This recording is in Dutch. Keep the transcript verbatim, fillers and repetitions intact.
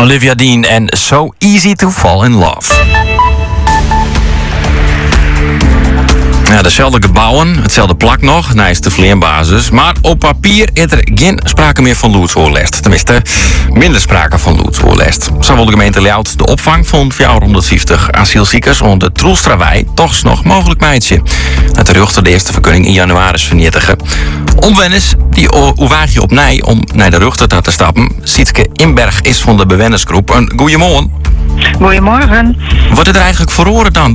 Olivia Dean en So Easy to Fall in Love. Ja, dezelfde gebouwen, hetzelfde plak nog, naast de vleerbasis. Maar op papier is er geen sprake meer van loodsoorlest. Tenminste, minder sprake van loodsoorlest. Zo wil de gemeente Ljouwert de opvang van vierhonderdvijftig asielziekers onder de Troelstrawij toch nog mogelijk meidje. Het rechter de eerste vergunning in januari vernietigen. Omwenners die oewaagje op Nij om naar de rechter te stappen. Sietske Inberg is van de bewennersgroep. Een goeiemorgen. Goedemorgen. Wat is er eigenlijk voor oren dan?